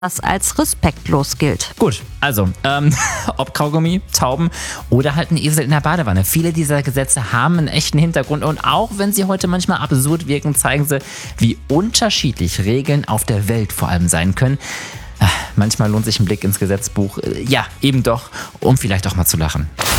das als respektlos gilt. Gut, also, ob Kaugummi, Tauben oder halt ein Esel in der Badewanne. Viele dieser Gesetze haben einen echten Hintergrund und auch wenn sie heute manchmal absurd wirken, zeigen sie, wie unterschiedlich Regeln auf der Welt vor allem sein können. Manchmal lohnt sich ein Blick ins Gesetzbuch, ja, eben doch, um vielleicht auch mal zu lachen.